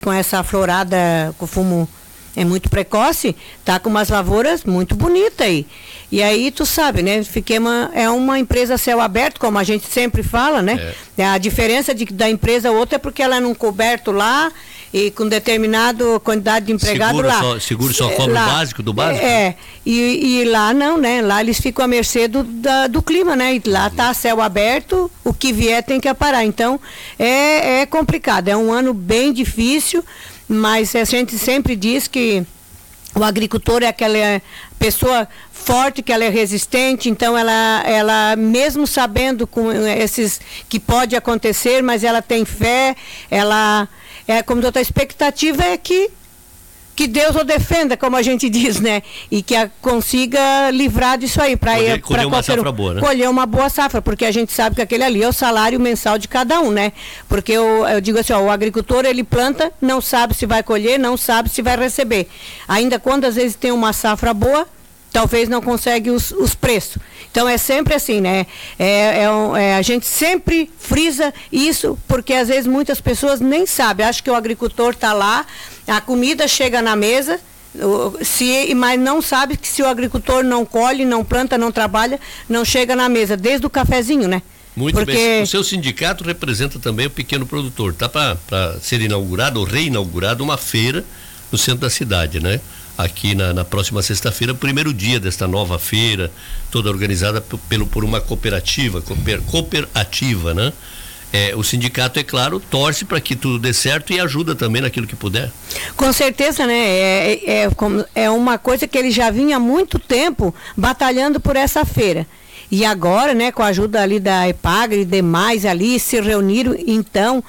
com essa florada, com o fumo é muito precoce, tá com umas lavouras muito bonitas aí. E aí tu sabe, né? É uma empresa céu aberto, como a gente sempre fala, né? A diferença da empresa outra é porque ela é num coberto lá e com determinada quantidade de empregado lá. Seguro só cobra o básico do básico? E lá não, né? Lá eles ficam à mercê do clima, né? E lá tá céu aberto, o que vier tem que aparar. Então é complicado, é um ano bem difícil. Mas a gente sempre diz que o agricultor é aquela pessoa forte, que ela é resistente, então ela mesmo sabendo com esses que pode acontecer, mas ela tem fé, como outra expectativa é que Deus o defenda, como a gente diz, né? E que consiga livrar disso aí. Colher uma safra boa, né? Colher uma boa safra, porque a gente sabe que aquele ali é o salário mensal de cada um, né? Porque eu digo assim, o agricultor, ele planta, não sabe se vai colher, não sabe se vai receber. Ainda quando às vezes tem uma safra boa, talvez não consegue os preços. Então é sempre assim, né? A gente sempre frisa isso, porque às vezes muitas pessoas nem sabem. Acho que o agricultor está lá, a comida chega na mesa, mas não sabe que se o agricultor não colhe, não planta, não trabalha, não chega na mesa, desde o cafezinho, né? Muito bem. O seu sindicato representa também o pequeno produtor. Está para ser inaugurado ou reinaugurado uma feira no centro da cidade, né? Aqui na próxima sexta-feira, o primeiro dia desta nova feira, toda organizada por uma cooperativa, né? O sindicato, é claro, torce para que tudo dê certo e ajuda também naquilo que puder. Com certeza, né? É uma coisa que ele já vinha há muito tempo batalhando por essa feira. E agora, né, com a ajuda ali da EPAGRE e demais ali, se reuniram, então,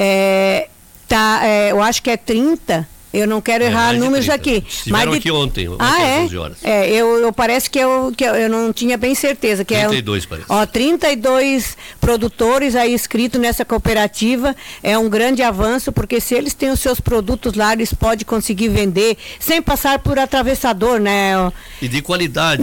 eu acho que é 30. Eu não quero errar números aqui. Estiveram aqui ontem, às 11 horas. Eu parece que eu não tinha bem certeza. Que 32 parece. 32 produtores aí inscritos nessa cooperativa. É um grande avanço, porque se eles têm os seus produtos lá, eles podem conseguir vender sem passar por atravessador, né? E de qualidade.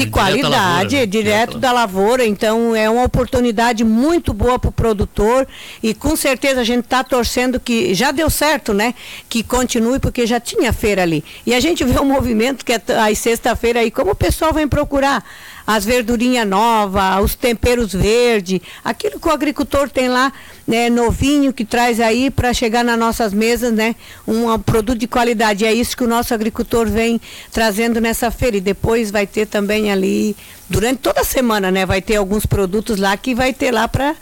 Direto da lavoura. Então é uma oportunidade muito boa para o produtor e com certeza a gente está torcendo que já deu certo, né? Que continue, porque já tinha feira ali. E a gente vê o movimento que é sexta-feira aí, como o pessoal vem procurar as verdurinhas novas, os temperos verdes, aquilo que o agricultor tem lá, né, novinho, que traz aí para chegar nas nossas mesas, né, um produto de qualidade. É isso que o nosso agricultor vem trazendo nessa feira. E depois vai ter também ali, durante toda a semana, né, vai ter alguns produtos lá que vai ter lá para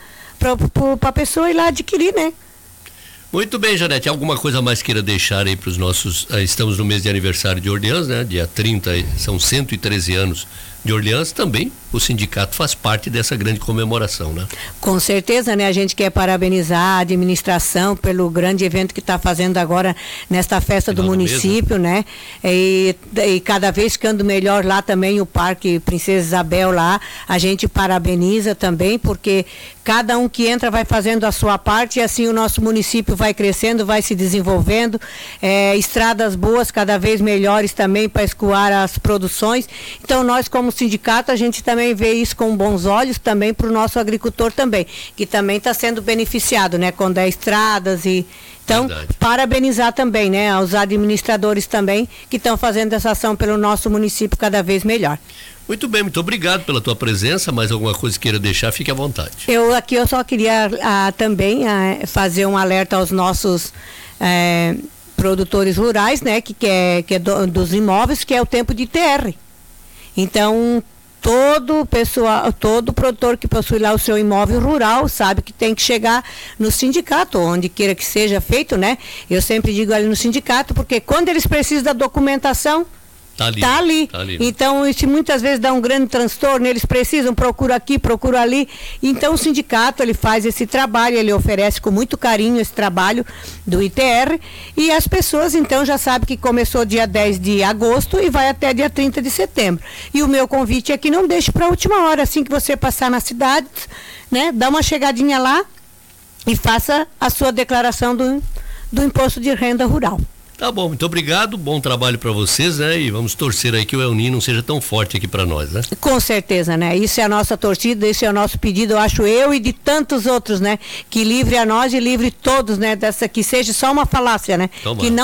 a pessoa ir lá adquirir, né? Muito bem, Janete, alguma coisa mais queira deixar aí para os nossos, estamos no mês de aniversário de Orleans, né? Dia 30, são 113 anos de Orleans, também o sindicato faz parte dessa grande comemoração, né? Com certeza, né? A gente quer parabenizar a administração pelo grande evento que está fazendo agora nesta festa do município, né? E cada vez ficando melhor lá também o Parque Princesa Isabel lá, a gente parabeniza também, porque cada um que entra vai fazendo a sua parte e assim o nosso município vai crescendo, vai se desenvolvendo, estradas boas, cada vez melhores também para escoar as produções. Então nós, como sindicato, a gente também vê isso com bons olhos também para o nosso agricultor também, que também está sendo beneficiado, né, com 10 estradas e então, parabenizar também, né, aos administradores também que estão fazendo essa ação pelo nosso município cada vez melhor. Muito bem, muito obrigado pela tua presença. Mais alguma coisa que queira deixar, fique à vontade. Eu só queria também fazer um alerta aos nossos produtores rurais, né, que é dos imóveis, que é o tempo de ITR. Então, todo produtor que possui lá o seu imóvel rural sabe que tem que chegar no sindicato, onde queira que seja feito, né? Eu sempre digo ali no sindicato, porque quando eles precisam da documentação, Tá ali. Então, isso muitas vezes dá um grande transtorno, eles precisam, procura aqui, procura ali. Então, o sindicato, ele faz esse trabalho, ele oferece com muito carinho esse trabalho do ITR, e as pessoas, então, já sabem que começou dia 10 de agosto e vai até dia 30 de setembro. E o meu convite é que não deixe para a última hora, assim que você passar na cidade, né, dá uma chegadinha lá e faça a sua declaração do imposto de renda rural. Tá bom, muito obrigado, bom trabalho para vocês, né? E vamos torcer aí que o El Niño não seja tão forte aqui para nós, né? Com certeza, né? Isso é a nossa torcida, isso é o nosso pedido, eu acho, eu e de tantos outros, né? Que livre a nós e livre todos, né? Dessa, que seja só uma falácia, né? Tomara. Que não